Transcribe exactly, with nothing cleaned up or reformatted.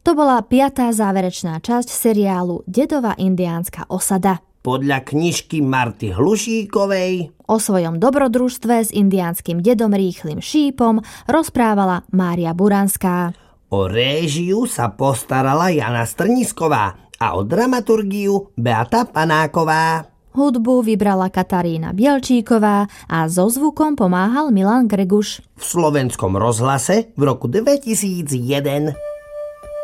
To bola piatá záverečná časť seriálu Dedova indiánska osada. Podľa knižky Marty Hlušíkovej o svojom dobrodružstve s indiánskym dedom Rýchlym šípom rozprávala Mária Buranská. O réžiu sa postarala Jana Strnisková a o dramaturgiu Beata Panáková. Hudbu vybrala Katarína Bielčíková a so zvukom pomáhal Milan Greguš. V Slovenskom rozhlase v roku dvetisícjeden.